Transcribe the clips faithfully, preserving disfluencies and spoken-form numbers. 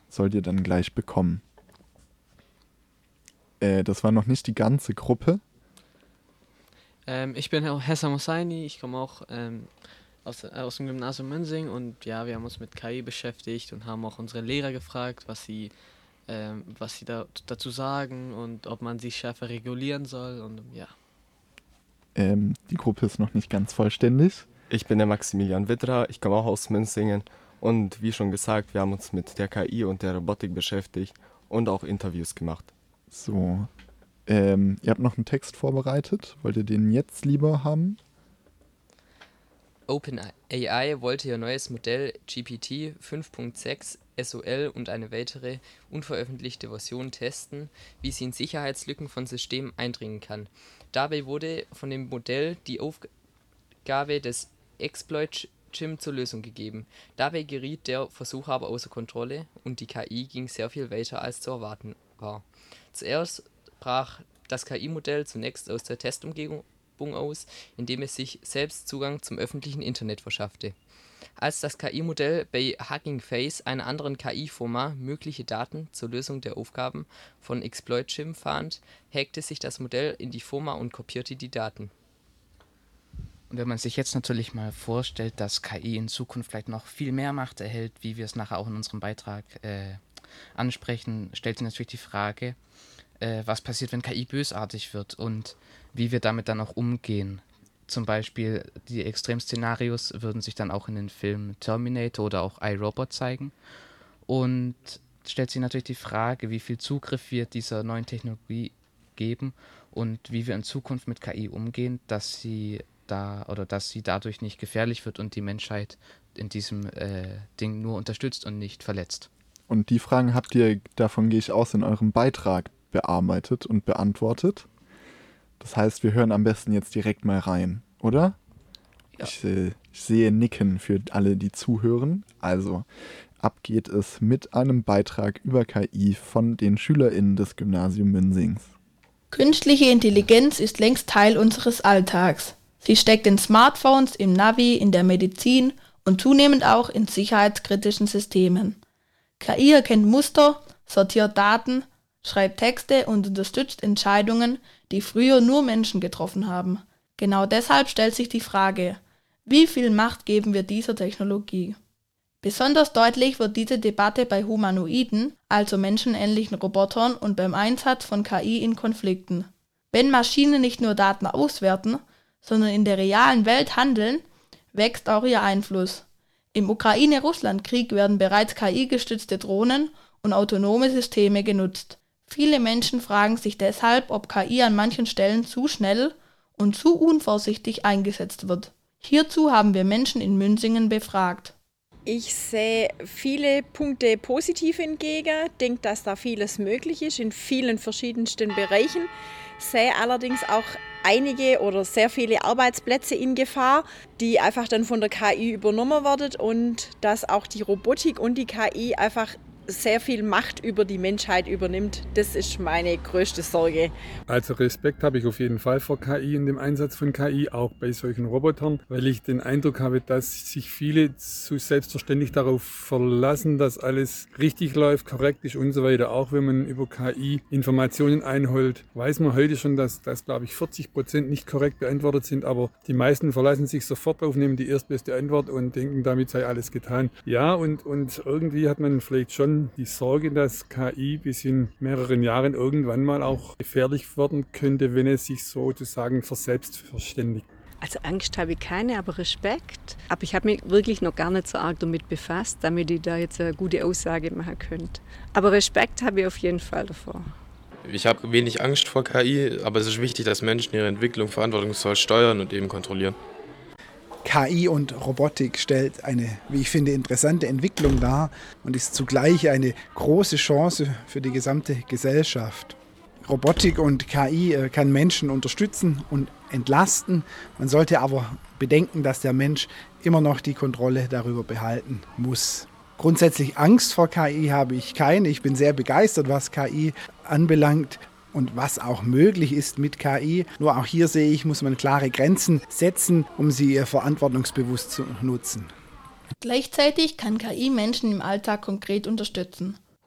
sollt ihr dann gleich bekommen. Äh, das war noch nicht die ganze Gruppe. Ähm, ich bin Hessam Hosseini, ich komme auch ähm, aus, äh, aus dem Gymnasium Münsing und ja, wir haben uns mit K I beschäftigt und haben auch unsere Lehrer gefragt, was sie, ähm, was sie da, dazu sagen und ob man sie schärfer regulieren soll und ja. Ähm, die Gruppe ist noch nicht ganz vollständig. Ich bin der Maximilian Witterer, ich komme auch aus Münzingen und wie schon gesagt, wir haben uns mit der K I und der Robotik beschäftigt und auch Interviews gemacht. So, ähm, ihr habt noch einen Text vorbereitet. Wollt ihr den jetzt lieber haben? OpenAI wollte ihr neues Modell G P T fünf Punkt sechs S O L und eine weitere unveröffentlichte Version testen, wie sie in Sicherheitslücken von Systemen eindringen kann. Dabei wurde von dem Modell die Aufgabe des Exploit-Chim zur Lösung gegeben. Dabei geriet der Versuch aber außer Kontrolle und die K I ging sehr viel weiter als zu erwarten war. Zuerst brach das K I-Modell zunächst aus der Testumgebung aus, indem es sich selbst Zugang zum öffentlichen Internet verschaffte. Als das K I-Modell bei Hugging Face, einer anderen K I-Firma, mögliche Daten zur Lösung der Aufgaben von Exploit-Chim fand, hackte sich das Modell in die Firma und kopierte die Daten. Und wenn man sich jetzt natürlich mal vorstellt, dass K I in Zukunft vielleicht noch viel mehr Macht erhält, wie wir es nachher auch in unserem Beitrag äh, ansprechen, stellt sich natürlich die Frage, äh, was passiert, wenn K I bösartig wird und wie wir damit dann auch umgehen. Zum Beispiel die Extremszenarios würden sich dann auch in den Filmen Terminator oder auch iRobot zeigen. Und stellt sich natürlich die Frage, wie viel Zugriff wir dieser neuen Technologie geben und wie wir in Zukunft mit K I umgehen, dass sie da oder dass sie dadurch nicht gefährlich wird und die Menschheit in diesem äh, Ding nur unterstützt und nicht verletzt. Und die Fragen habt ihr, davon gehe ich aus, in eurem Beitrag bearbeitet und beantwortet. Das heißt, wir hören am besten jetzt direkt mal rein, oder? Ja. Ich, äh, ich sehe Nicken für alle, die zuhören. Also, ab geht es mit einem Beitrag über K I von den SchülerInnen des Gymnasium Münsings. Künstliche Intelligenz ist längst Teil unseres Alltags. Sie steckt in Smartphones, im Navi, in der Medizin und zunehmend auch in sicherheitskritischen Systemen. K I erkennt Muster, sortiert Daten, schreibt Texte und unterstützt Entscheidungen, die früher nur Menschen getroffen haben. Genau deshalb stellt sich die Frage, wie viel Macht geben wir dieser Technologie? Besonders deutlich wird diese Debatte bei Humanoiden, also menschenähnlichen Robotern und beim Einsatz von K I in Konflikten. Wenn Maschinen nicht nur Daten auswerten, sondern in der realen Welt handeln, wächst auch ihr Einfluss. Im Ukraine-Russland-Krieg werden bereits K I-gestützte Drohnen und autonome Systeme genutzt. Viele Menschen fragen sich deshalb, ob K I an manchen Stellen zu schnell und zu unvorsichtig eingesetzt wird. Hierzu haben wir Menschen in Münsingen befragt. Ich sehe viele Punkte positiv entgegen, denke, dass da vieles möglich ist in vielen verschiedensten Bereichen, sehe allerdings auch einige oder sehr viele Arbeitsplätze in Gefahr, die einfach dann von der K I übernommen werden und dass auch die Robotik und die K I einfach sehr viel Macht über die Menschheit übernimmt. Das ist meine größte Sorge. Also Respekt habe ich auf jeden Fall vor K I und dem Einsatz von K I, auch bei solchen Robotern, weil ich den Eindruck habe, dass sich viele zu selbstverständlich darauf verlassen, dass alles richtig läuft, korrekt ist und so weiter. Auch wenn man über K I Informationen einholt, weiß man heute schon, dass das, glaube ich, vierzig Prozent nicht korrekt beantwortet sind, aber die meisten verlassen sich sofort drauf, nehmen die erstbeste Antwort und denken, damit sei alles getan. Ja, und, und irgendwie hat man vielleicht schon die Sorge, dass K I bis in mehreren Jahren irgendwann mal auch gefährlich werden könnte, wenn es sich sozusagen verselbstverständigt. Also Angst habe ich keine, aber Respekt. Aber ich habe mich wirklich noch gar nicht so arg damit befasst, damit ich da jetzt eine gute Aussage machen könnte. Aber Respekt habe ich auf jeden Fall davor. Ich habe wenig Angst vor K I, aber es ist wichtig, dass Menschen ihre Entwicklung verantwortungsvoll steuern und eben kontrollieren. K I und Robotik stellt eine, wie ich finde, interessante Entwicklung dar und ist zugleich eine große Chance für die gesamte Gesellschaft. Robotik und K I kann Menschen unterstützen und entlasten. Man sollte aber bedenken, dass der Mensch immer noch die Kontrolle darüber behalten muss. Grundsätzlich Angst vor K I habe ich keine. Ich bin sehr begeistert, was K I anbelangt. Und was auch möglich ist mit K I. Nur auch hier sehe ich, muss man klare Grenzen setzen, um sie verantwortungsbewusst zu nutzen. Gleichzeitig kann K I Menschen im Alltag konkret unterstützen.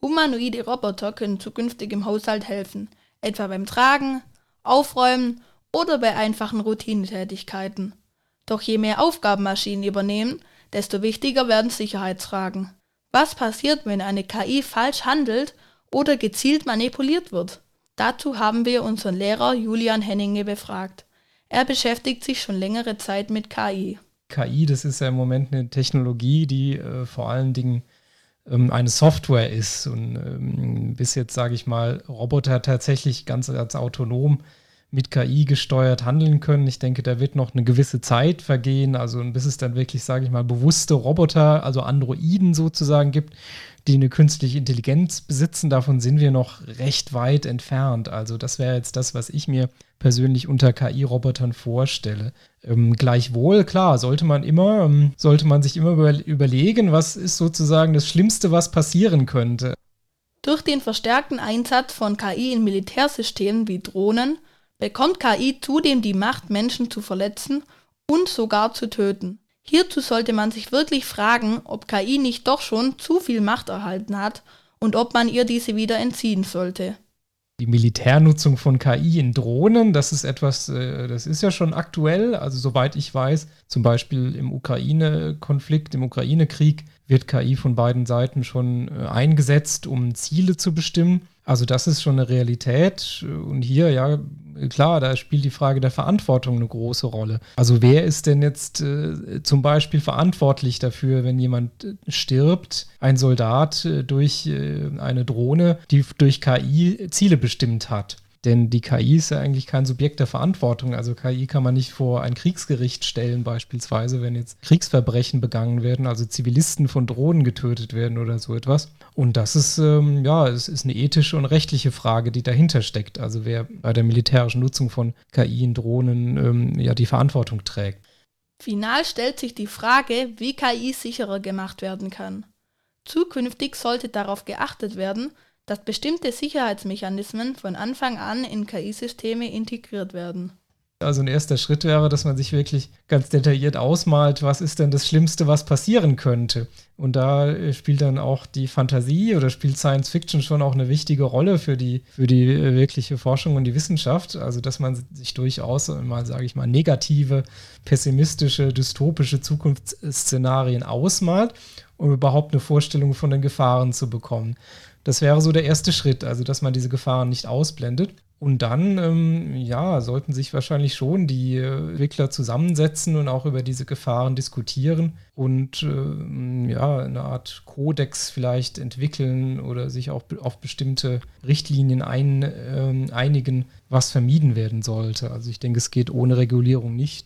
Humanoide Roboter können zukünftig im Haushalt helfen, etwa beim Tragen, Aufräumen oder bei einfachen Routinetätigkeiten. Doch je mehr Aufgaben Maschinen übernehmen, desto wichtiger werden Sicherheitsfragen. Was passiert, wenn eine K I falsch handelt oder gezielt manipuliert wird? Dazu haben wir unseren Lehrer Julian Henninge befragt. Er beschäftigt sich schon längere Zeit mit K I. K I, das ist ja im Moment eine Technologie, die äh, vor allen Dingen ähm, eine Software ist. Und ähm, bis jetzt, sage ich mal, Roboter tatsächlich ganz als autonom mit K I gesteuert handeln können. Ich denke, da wird noch eine gewisse Zeit vergehen, also bis es dann wirklich, sage ich mal, bewusste Roboter, also Androiden sozusagen gibt, die eine künstliche Intelligenz besitzen. Davon sind wir noch recht weit entfernt. Also das wäre jetzt das, was ich mir persönlich unter K I-Robotern vorstelle. Ähm, gleichwohl, klar, sollte man immer, ähm, sollte man sich immer über- überlegen, was ist sozusagen das Schlimmste, was passieren könnte. Durch den verstärkten Einsatz von K I in Militärsystemen wie Drohnen bekommt K I zudem die Macht, Menschen zu verletzen und sogar zu töten. Hierzu sollte man sich wirklich fragen, ob K I nicht doch schon zu viel Macht erhalten hat und ob man ihr diese wieder entziehen sollte. Die Militärnutzung von K I in Drohnen, das ist etwas, äh, das ist ja schon aktuell. Also soweit ich weiß, zum Beispiel im Ukraine-Konflikt, im Ukraine-Krieg wird K I von beiden Seiten schon äh, eingesetzt, um Ziele zu bestimmen. Also das ist schon eine Realität. Und hier, ja, klar, da spielt die Frage der Verantwortung eine große Rolle. Also wer ist denn jetzt äh, zum Beispiel verantwortlich dafür, wenn jemand äh, stirbt, ein Soldat äh, durch äh, eine Drohne, die durch K I Ziele bestimmt hat? Denn die K I ist ja eigentlich kein Subjekt der Verantwortung. Also K I kann man nicht vor ein Kriegsgericht stellen, beispielsweise, wenn jetzt Kriegsverbrechen begangen werden, also Zivilisten von Drohnen getötet werden oder so etwas. Und das ist, ähm, ja, es ist eine ethische und rechtliche Frage, die dahinter steckt. Also wer bei der militärischen Nutzung von K I in Drohnen ähm, ja die Verantwortung trägt. Final stellt sich die Frage, wie K I sicherer gemacht werden kann. Zukünftig sollte darauf geachtet werden, dass bestimmte Sicherheitsmechanismen von Anfang an in K I-Systeme integriert werden. Also ein erster Schritt wäre, dass man sich wirklich ganz detailliert ausmalt, was ist denn das Schlimmste, was passieren könnte. Und da spielt dann auch die Fantasie oder spielt Science Fiction schon auch eine wichtige Rolle für die, für die wirkliche Forschung und die Wissenschaft. Also dass man sich durchaus mal, sage ich mal, negative, pessimistische, dystopische Zukunftsszenarien ausmalt, um überhaupt eine Vorstellung von den Gefahren zu bekommen. Das wäre so der erste Schritt, also dass man diese Gefahren nicht ausblendet. Und dann, ähm, ja, sollten sich wahrscheinlich schon die äh, Entwickler zusammensetzen und auch über diese Gefahren diskutieren und äh, ja, eine Art Kodex vielleicht entwickeln oder sich auch be- auf bestimmte Richtlinien ein, äh, einigen, was vermieden werden sollte. Also ich denke, es geht ohne Regulierung nicht.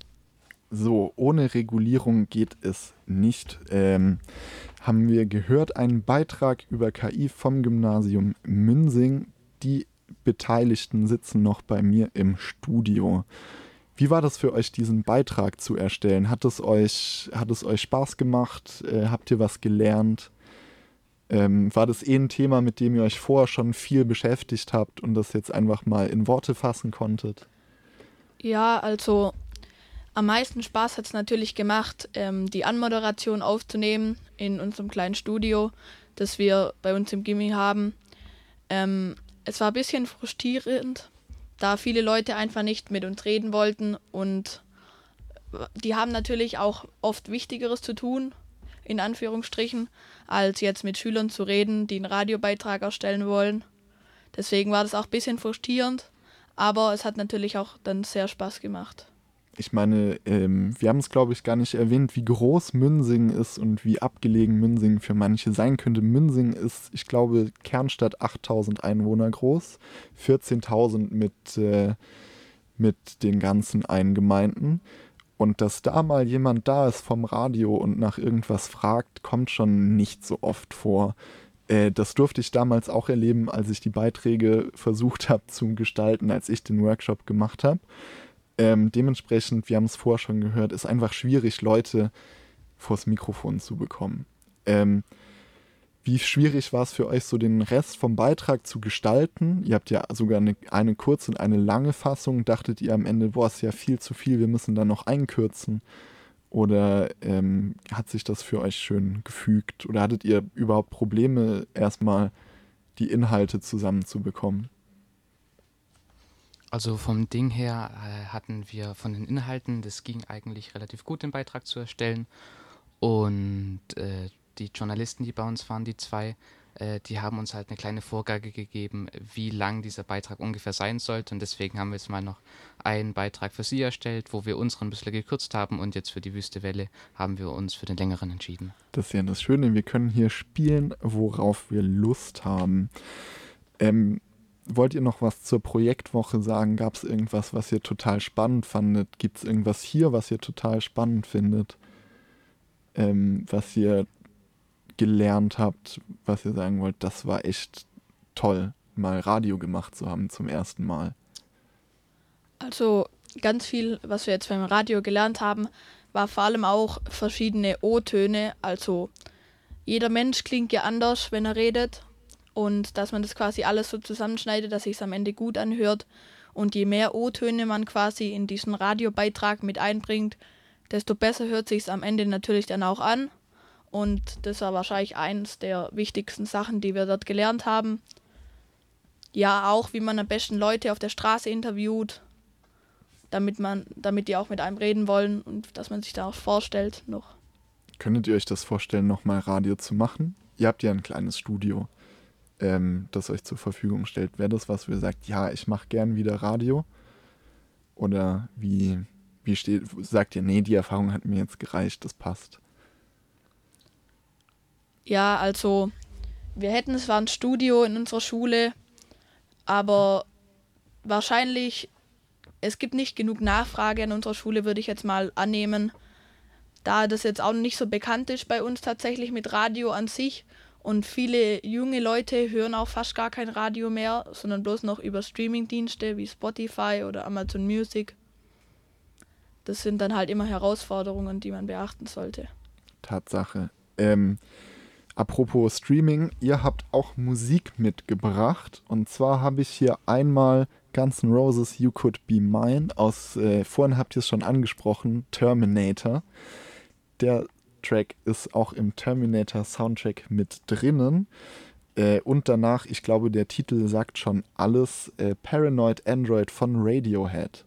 So, ohne Regulierung geht es nicht. Ähm, haben wir gehört, einen Beitrag über K I vom Gymnasium Münsing. Die Beteiligten sitzen noch bei mir im Studio. Wie war das für euch, diesen Beitrag zu erstellen? Hat es euch, hat es euch Spaß gemacht? Äh, habt ihr was gelernt? Ähm, war das eh ein Thema, mit dem ihr euch vorher schon viel beschäftigt habt und das jetzt einfach mal in Worte fassen konntet? Ja, also am meisten Spaß hat es natürlich gemacht, ähm, die Anmoderation aufzunehmen in unserem kleinen Studio, das wir bei uns im Gimmi haben. Ähm, es war ein bisschen frustrierend, da viele Leute einfach nicht mit uns reden wollten und die haben natürlich auch oft Wichtigeres zu tun, in Anführungsstrichen, als jetzt mit Schülern zu reden, die einen Radiobeitrag erstellen wollen. Deswegen war das auch ein bisschen frustrierend, aber es hat natürlich auch dann sehr Spaß gemacht. Ich meine, ähm, wir haben es, glaube ich, gar nicht erwähnt, wie groß Münsingen ist und wie abgelegen Münsingen für manche sein könnte. Münsingen ist, ich glaube, Kernstadt achttausend Einwohner groß, vierzehntausend mit, äh, mit den ganzen Eingemeinden. Und dass da mal jemand da ist vom Radio und nach irgendwas fragt, kommt schon nicht so oft vor. Äh, das durfte ich damals auch erleben, als ich die Beiträge versucht habe zu gestalten, als ich den Workshop gemacht habe. Ähm, dementsprechend, wir haben es vorher schon gehört, ist einfach schwierig, Leute vors Mikrofon zu bekommen. Ähm, wie schwierig war es für euch, so den Rest vom Beitrag zu gestalten? Ihr habt ja sogar eine, eine kurze und eine lange Fassung. Dachtet ihr am Ende, boah, ist ja viel zu viel, wir müssen da noch einkürzen? Oder ähm, hat sich das für euch schön gefügt? Oder hattet ihr überhaupt Probleme, erstmal die Inhalte zusammenzubekommen? Also vom Ding her äh, hatten wir von den Inhalten, das ging eigentlich relativ gut, den Beitrag zu erstellen. Und äh, die Journalisten, die bei uns waren, die zwei, äh, die haben uns halt eine kleine Vorgabe gegeben, wie lang dieser Beitrag ungefähr sein sollte. Und deswegen haben wir jetzt mal noch einen Beitrag für sie erstellt, wo wir unseren ein bisschen gekürzt haben. Und jetzt für die Wüste Welle haben wir uns für den längeren entschieden. Das ist ja das Schöne, wir können hier spielen, worauf wir Lust haben. Ähm, wollt ihr noch was zur Projektwoche sagen? Gab es irgendwas, was ihr total spannend fandet? Gibt es irgendwas hier, was ihr total spannend findet? Ähm, was ihr gelernt habt, was ihr sagen wollt, das war echt toll, mal Radio gemacht zu haben zum ersten Mal? Also ganz viel, was wir jetzt beim Radio gelernt haben, war vor allem auch verschiedene O-Töne. Also jeder Mensch klingt ja anders, wenn er redet. Und dass man das quasi alles so zusammenschneidet, dass sich es am Ende gut anhört. Und je mehr O-Töne man quasi in diesen Radiobeitrag mit einbringt, desto besser hört sich es am Ende natürlich dann auch an. Und das war wahrscheinlich eines der wichtigsten Sachen, die wir dort gelernt haben. Ja, auch wie man am besten Leute auf der Straße interviewt, damit man, damit die auch mit einem reden wollen und dass man sich da auch vorstellt noch. Könntet ihr euch das vorstellen, nochmal Radio zu machen? Ihr habt ja ein kleines Studio, ähm, das euch zur Verfügung stellt. Wäre das was, wo ihr sagt, ja, ich mache gern wieder Radio? Oder wie, wie steht, sagt ihr, nee, die Erfahrung hat mir jetzt gereicht, das passt? Ja, also wir hätten zwar ein Studio in unserer Schule, aber wahrscheinlich, es gibt nicht genug Nachfrage an unserer Schule, würde ich jetzt mal annehmen, da das jetzt auch nicht so bekannt ist bei uns tatsächlich mit Radio an sich und viele junge Leute hören auch fast gar kein Radio mehr, sondern bloß noch über Streamingdienste wie Spotify oder Amazon Music. Das sind dann halt immer Herausforderungen, die man beachten sollte. Tatsache. Ähm, apropos Streaming, ihr habt auch Musik mitgebracht. Und zwar habe ich hier einmal Guns N' Roses You Could Be Mine aus, äh, vorhin habt ihr es schon angesprochen, Terminator. Der Track ist auch im Terminator Soundtrack mit drinnen. Äh, und danach, ich glaube, der Titel sagt schon alles, äh, Paranoid Android von Radiohead.